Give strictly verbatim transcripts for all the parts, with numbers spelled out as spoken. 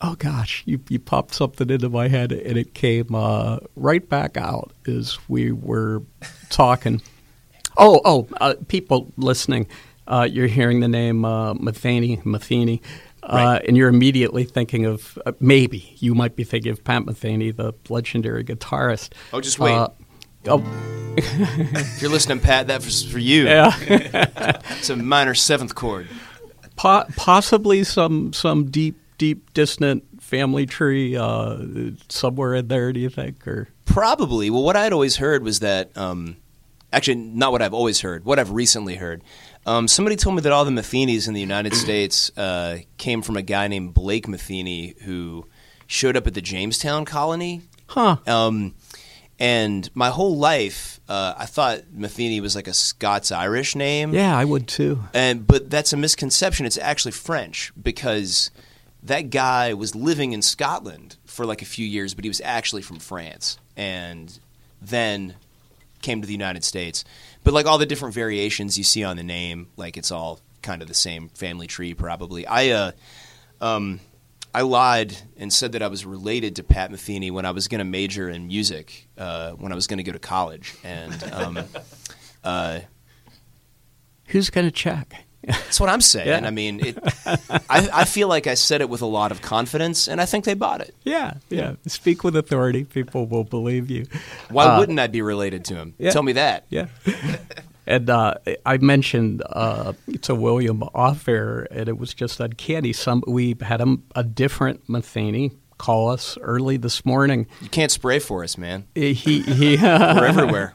oh gosh, you, you popped something into my head, and it came uh, right back out as we were talking. Oh, oh, uh, people listening, uh, you're hearing the name uh, Metheny, Metheny, uh, right. and you're immediately thinking of, uh, maybe, you might be thinking of Pat Metheny, the legendary guitarist. Oh, just wait. Uh, oh. If you're listening, Pat, that's for you. Yeah. It's a minor seventh chord. Po- possibly some some deep, deep, distant family tree uh, somewhere in there, do you think? Or Probably. Well, what I had always heard was that, um, actually, not what I've always heard, what I've recently heard. Um, somebody told me that all the Methenys in the United States uh, came from a guy named Blake Metheny who showed up at the Jamestown colony. Huh. Um, and my whole life, uh, I thought Metheny was like a Scots-Irish name. Yeah, I would too. And But that's a misconception. It's actually French because that guy was living in Scotland for like a few years, but he was actually from France and then came to the United States. But like all the different variations you see on the name, like it's all kind of the same family tree probably. I uh, um, I lied and said that I was related to Pat Metheny when I was going to major in music, uh, when I was going to go to college. And um, uh, who's going to check? That's what I'm saying. Yeah. I mean, it, I, I feel like I said it with a lot of confidence, and I think they bought it. Yeah, yeah. Speak with authority. People will believe you. Why uh, wouldn't I be related to him? Yeah. Tell me that. Yeah. And uh, I mentioned uh, to William off air, and it was just uncanny. Some we had a, a different Metheny call us early this morning. You can't spray for us, man. He, he We're everywhere.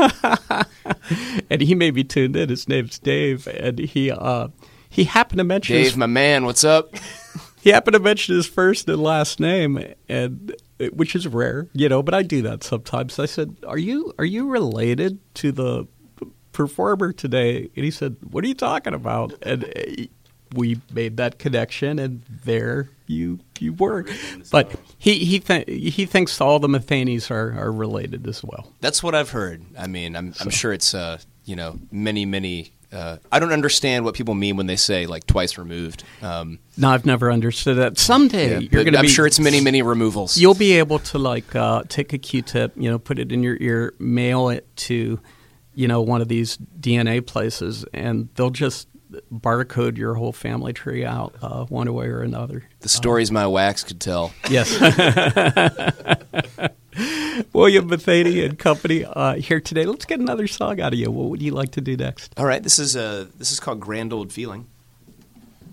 And he may be tuned in. His name's Dave, and he uh, he happened to mention Dave, his, my man, what's up? He happened to mention his first and last name, and which is rare, you know. But I do that sometimes. I said, "Are you are you related to the performer today?" And he said, "What are you talking about?" And we made that connection, and there you you were. But he he th- he thinks all the Methenys are, are related as well. That's what I've heard. I mean, I'm so. I'm sure it's uh you know many many. Uh, I don't understand what people mean when they say like twice removed. Um, no, I've never understood that. Someday yeah, you're going to I'm be. sure it's many many removals. You'll be able to like uh, take a Q-tip, you know, put it in your ear, mail it to, you know, one of these D N A places, and they'll just barcode your whole family tree out uh, one way or another. The stories uh, my wax could tell. Yes. William Metheny and company uh, here today. Let's get another song out of you. What would you like to do next? All right, this is uh, this is called Grand Old Feeling.